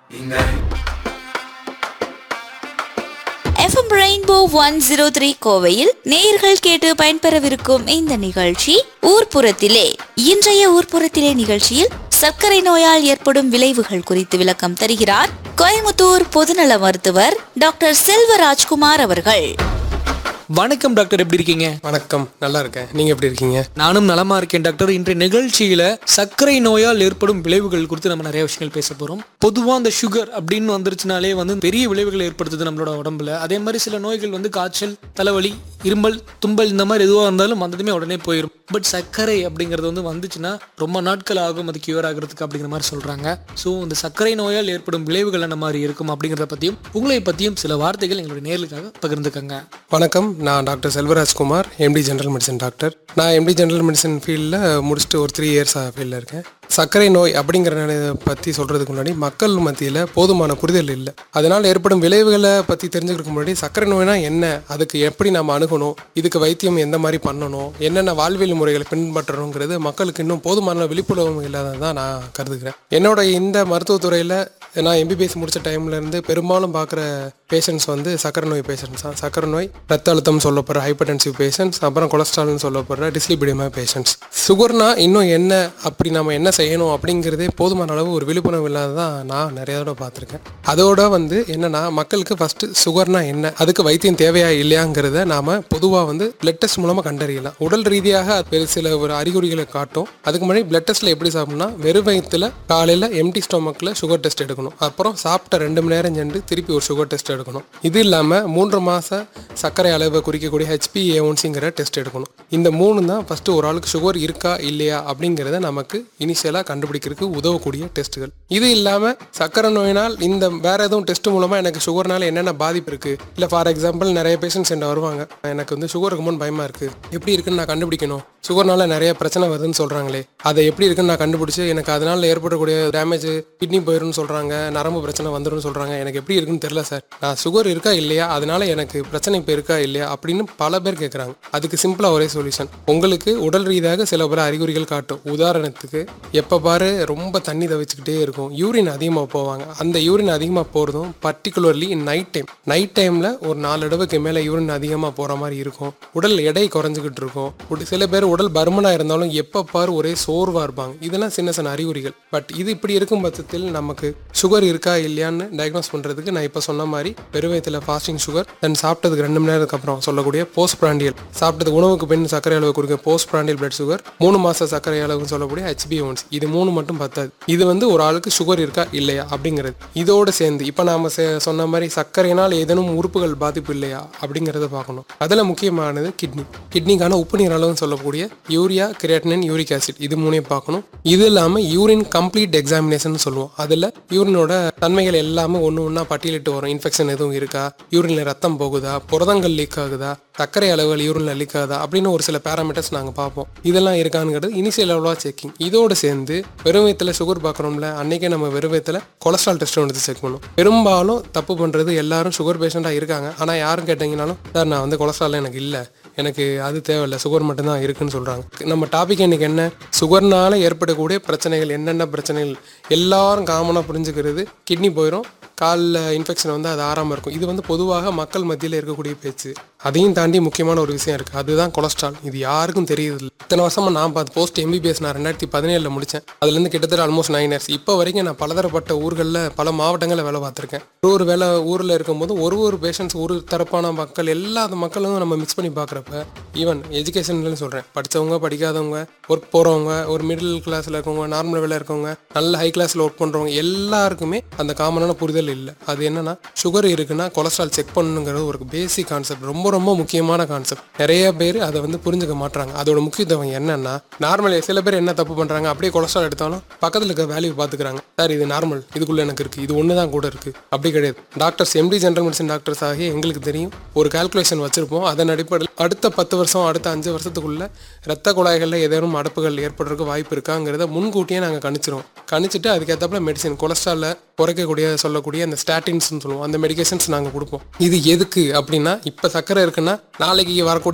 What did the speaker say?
FM rainbow 103 கோவையில் நேயர்கள் கேட்டு பயன்பெறவிருக்கும் இந்த நிகழ்ச்சி ஊர்ப்புறத்திலே. இன்றைய ஊர்ப்புறத்திலே நிகழ்ச்சியில் சர்க்கரை நோயால் ஏற்படும் விளைவுகள் குறித்து விளக்கம் தருகிறார் கோயம்புத்தூர் பொதுநல மருத்துவர் டாக்டர் செல்வராஜ்குமார் அவர்கள். வணக்கம் டாக்டர், எப்படி இருக்கீங்க? வணக்கம், நல்லா இருக்கேன். நீங்க எப்படி இருக்கீங்க? நானும் நலமா இருக்கேன் டாக்டர். இன்றைய நிகழ்ச்சியில சர்க்கரை நோயால் ஏற்படும் விளைவுகள் குறித்து நம்ம நிறைய விஷயங்கள் பேச போறோம். பொதுவா அந்த சுகர் அப்படின்னு வந்துருச்சுனாலே பெரிய விளைவுகள் ஏற்படுத்துது நம்மளோட உடம்புல. அதே மாதிரி சில நோய்கள் காய்ச்சல், தலைவலி, இருமல், தும்பல் இந்த மாதிரி எதுவாக இருந்தாலும் வந்ததுமே உடனே போயிடும். பட் சர்க்கரை அப்படிங்கிறது வந்துச்சுன்னா ரொம்ப நாட்கள் ஆகும் அது கியூர் ஆகிறதுக்கு அப்படிங்கிற மாதிரி சொல்றாங்க. ஸோ இந்த சர்க்கரை நோயால் ஏற்படும் விளைவுகள் என்ன மாதிரி இருக்கும் அப்படிங்கிறத பத்தியும் உங்களை பத்தியும் சில வார்த்தைகள் எங்களுடைய நேர்களுக்காக பகிர்ந்துக்கங்க. வணக்கம், நான் doctor Selvarajkumar, empty general medicine doctor. நான் எம்டி ஜெனரல் மெடிசன் ஃபீல்டில் முடிச்சுட்டு ஒரு 3 இயர்ஸ் ஃபீல்டில் இருக்கேன். சர்க்கரை நோய் அப்படிங்கிற பற்றி சொல்கிறதுக்கு முன்னாடி மக்கள் மத்தியில் போதுமான புரிதல் இல்லை. அதனால் ஏற்படும் விளைவுகளை பற்றி தெரிஞ்சுக்கிறதுக்கு முன்னாடி சர்க்கரை நோய்னா என்ன, அதுக்கு எப்படி நம்ம அணுகணும், இதுக்கு வைத்தியம் எந்த மாதிரி பண்ணணும், என்னென்ன வாழ்வியல் முறைகளை பின்பற்றணுங்கிறது மக்களுக்கு இன்னும் போதுமான விழிப்புணர்வு இல்லாததான் நான் கருதுகிறேன். என்னோட இந்த மருத்துவத்துறையில் நான் எம்பிபிஎஸ் முடித்த டைம்லேருந்து பெரும்பாலும் பார்க்குற பேஷண்ட்ஸ் சர்க்கரை நோய் பேஷண்ட்ஸ் தான். சர்க்கரை நோய், ரத்த அழுத்தம் சொல்லப்படுற ஹைப்பர்டென்சிவ் பேஷண்ட்ஸ், அப்புறம் கொலஸ்ட்ரால்னு சொல்லப்படுற டிஸ்லிபிடிமா பேஷண்ட்ஸ். சுகர்னா இன்னும் என்ன, அப்படி நம்ம என்ன செய்யணும் அப்படிங்கிறதே போதுமான அளவு ஒரு விழிப்புணர்வு இல்லாததான் நான் நிறைய தடவை பார்த்துருக்கேன். அதோட என்னன்னா மக்களுக்கு ஃபர்ஸ்ட் சுகர்னா என்ன, அதுக்கு வைத்தியம் தேவையா இல்லையாங்கிறத நாம பொதுவாக பிளட் டெஸ்ட் மூலமாக கண்டறியலாம். உடல் ரீதியாக சில ஒரு அறிகுறிகளை காட்டும். அதுக்கு முன்னாடி பிளட் டெஸ்ட்ல எப்படி சாப்பிடணும்னா, வெறும் வயிற்றுல காலையில் எம்டி ஸ்டொமக்கில் சுகர் டெஸ்ட் எடுக்கணும். அப்புறம் சாப்பிட்ட 2 மணி நேரம் சென்று திருப்பி ஒரு சுகர் டெஸ்ட் எடுக்கணும். இது இல்லாமல் 3 மாத சர்க்கரை அளவை குறிக்கக்கூடிய HbA1cங்கிற டெஸ்ட் எடுக்கணும். இந்த 3 தான் ஃபர்ஸ்ட் ஒரு ஆளுக்கு சுகர் இருக்கா இல்லையா அப்படிங்கிறத நமக்கு இனிஷியலாக கண்டுபிடிக்கிறதுக்கு உதவக்கூடிய டெஸ்ட்டுகள். இது இல்லாமல் சர்க்கரை நோயினால் இந்த வேற எதுவும் டெஸ்ட் மூலமாக எனக்கு சுகர்னால என்னென்ன பாதிப்பு இருக்குது, இல்லை ஃபார் எக்ஸாம்பிள் நிறைய பேஷண்ட்ஸ் என்ன வருவாங்க, எனக்கு சுகர் இருக்குமோன்னு பயமாக இருக்குது, எப்படி இருக்குன்னு நான் கண்டுபிடிக்கணும், சுகர்னால நிறைய பிரச்சனை வருதுன்னு சொல்கிறாங்களே, அதை எப்படி இருக்குன்னு நான் கண்டுபிடிச்சி எனக்கு அதனால் ஏற்படக்கூடிய டேமேஜ் கிட்னி போயிடும்னு சொல்கிறாங்க, நரம்பு பிரச்சனை வந்துடும் சொல்கிறாங்க, எனக்கு எப்படி இருக்குன்னு தெரியல சார், நான் சுகர் இருக்கா இல்லையா, அதனால எனக்கு பிரச்சனை இப்போ இருக்கா இல்லையா அப்படின்னு பல பேர் கேட்குறாங்க. அதுக்கு சிம்பிளாக ஒரே சொல்யூஷன். உங்களுக்கு உடல் ரீதியாக சில பல அறிகுறிகள் காட்டும். உதாரணத்துக்கு எப்போ பாரு ரொம்ப தண்ணி தவிச்சுக்கிட்டே இருக்கும், யூரின் அதிகமாக போவாங்க. அந்த யூரின் அதிகமாக போகிறதும் பர்டிகுலர்லி நைட் டைமில் ஒரு 4 தடவைக்கு மேலே யூரின் அதிகமாக போகிற மாதிரி இருக்கும். உடல் எடை குறைஞ்சிக்கிட்டு இருக்கும். சில பேர் உடல் பருமனாக இருந்தாலும் எப்போ பாரு ஒரே சோர்வாக இருப்பாங்க. இதெல்லாம் சின்ன சின்ன அறிகுறிகள். பட் இது இப்படி இருக்கும் பட்சத்தில் நமக்கு சுகர் இருக்கா இல்லையான்னு டயக்னோஸ் பண்ணுறதுக்கு நான் இப்போ சொன்ன மாதிரி பெருவயத்தில் ஃபாஸ்டிங் சுகர், தென் சாப்பிட்டதுக்கு 2 மணி நேரத்துக்கு அப்புறம் சொல்லக்கூடிய போஸ்ட் பிராண்டியல், சாப்பிட்டது உணவுக்கு பின் சர்க்கரை அளவு கொடுக்க போஸ்ட் பிராண்டியல் பிளட் சுகர், 3 மாத சர்க்கரை அளவுன்னு சொல்லக்கூடிய HbA1c. இது 3 மட்டும் பத்தாது. இது ஒரு ஆளுக்கு சுகர் இருக்கா இல்லையா அப்படிங்கிறது. இதோடு சேர்ந்து இப்போ நாம சொன்ன மாதிரி சர்க்கரையினால் ஏதேனும் உறுப்புகள் பாதிப்பு இல்லையா அப்படிங்கிறத பார்க்கணும். அதில் முக்கியமானது கிட்னிக்கான உப்பு நீர் அளவுன்னு சொல்லக்கூடிய யூரியா, கிரியேட்டினின், யூரிக் ஆசிட், இது 3 பார்க்கணும். இது இல்லாமல் யூரின் கம்ப்ளீட் எக்ஸாமினேஷன் சொல்லுவோம். அதில் யூரினோட தன்மைகள் எல்லாமே ஒன்று பட்டியலிட்டு வரும். இன்ஃபெக்ஷன் எதுவும் இருக்கா, யூரின்ல ரத்தம் போகுதா, புரதங்கள் லீக் ஆகுதா, சர்க்கரை அளவுகள் யூரின்ல லீக் ஆகுதா அப்படின்னு ஒரு சில பேராமீட்டர்ஸ் நாங்கள் பார்ப்போம். இதெல்லாம் இருக்காங்கிறது இனிஷியல் லெவலாக செக்கிங். இதோடு சேர்ந்து வெறும் வயிற்றுல சுகர் பார்க்குறோம்ல, அன்னைக்கே நம்ம வெறும் வயிற்றுல கொலஸ்ட்ரால் டெஸ்ட் செக் பண்ணுவோம். பெரும்பாலும் தப்பு பண்ணுறது எல்லாரும் சுகர் பேஷண்டாக இருக்காங்க. ஆனால் யாரும் கேட்டீங்கன்னாலும் சார் நான் கொலஸ்ட்ரால் எனக்கு இல்லை, எனக்கு அது தேவையில்லை, சுகர் மட்டும்தான் இருக்குன்னு சொல்கிறாங்க. நம்ம டாபிக் இன்னைக்கு என்ன, சுகர்னால ஏற்படக்கூடிய பிரச்சனைகள், என்னென்ன பிரச்சனைகள் எல்லாரும் காமனாக புரிஞ்சுக்கிறது, கிட்னி போயிடும், காலில் இன்ஃபெக்ஷன் அது ஆறாமல் இருக்கும். இது பொதுவாக மக்கள் மத்தியில் இருக்கக்கூடிய பேச்சு. அதையும் தாண்டி முக்கியமான ஒரு விஷயம் இருக்குது, அதுதான் கொலஸ்ட்ரால். இது யாருக்கும் தெரியுது. இத்தனை வருஷமாக நான் பார்த்து போஸ்ட் எம்பிபிஎஸ் நான் 2017 முடித்தேன். அதுலேருந்து கிட்டத்தட்ட ஆல்மோஸ்ட் 9 இயர்ஸ். இப்போ வரைக்கும் நான் பலதரப்பட்ட ஊர்களில் பல மாவட்டங்களில் வேலை பார்த்துருக்கேன். ஒரு வேலை ஊரில் இருக்கும்போது ஒரு பேஷண்ட்ஸ், ஒரு தரப்பான மக்கள், எல்லா மக்களும் நம்ம மிக்ஸ் பண்ணி பார்க்குறப்ப, ஈவன் எஜுகேஷன்லன்னு சொல்கிறேன், படித்தவங்க, படிக்காதவங்க, ஒர்க் போகிறவங்க, ஒரு மிடில் கிளாஸில் இருக்கவங்க, நார்மல் வேலை இருக்கவங்க, நல்ல ஹை கிளாஸில் ஒர்க் பண்ணுறவங்க, எல்லாருக்குமே அந்த காமனான புரிதல் இல்லை. அது என்னன்னா, சுகர் இருக்குன்னா கொலஸ்ட்ரால் செக் பண்ணணுங்கிறது ஒரு பேசிக் கான்செப்ட், ரொம்ப ரொம்ப முக்கியமான கான்செப்ட். நிறைய பேர் அதை புரிஞ்சுக்க மாட்டாங்க. அதோட முக்கியத்துவம் என்னன்னா, நார்மல் சில பேர் என்ன தப்பு பண்ணுறாங்க, அப்படியே கொலஸ்ட்ரால் எடுத்தாலும் பக்கத்தில் இருக்க வேல்யூ பார்த்துக்கிறாங்க. சார் இது நார்மல், இதுக்குள்ளே எனக்கு இருக்குது, இது ஒன்று தான் கூட இருக்குது. அப்படி கிடையாது. Doctors, empty general medicine doctors ஆகிய எங்களுக்கு தெரியும், ஒரு கால்குலேஷன் வச்சுருப்போம். அதன் அடிப்படையில் அடுத்த 10 வருஷம், அடுத்த 5 வருஷத்துக்குள்ள ரத்த குழாய்களில் ஏதேனும் அடைப்புகள் ஏற்படுறதுக்கு வாய்ப்பு இருக்காங்கிறத முன்கூட்டியே நாங்கள் கணிச்சிட்டு அதுக்கேற்றப்பல மெடிசன், கொலஸ்ட்ராலில் குறைக்கக்கூடிய சொல்லக்கூடிய அந்த ஸ்டாட்டின்ஸ்னு சொல்லுவோம், அந்த மெடிகேஷன்ஸ் நாங்கள் கொடுப்போம். இது எதுக்கு அப்படின்னா, இப்போ சர்க்கரை இருக்குன்னா நாளைக்கு வரக்கூடிய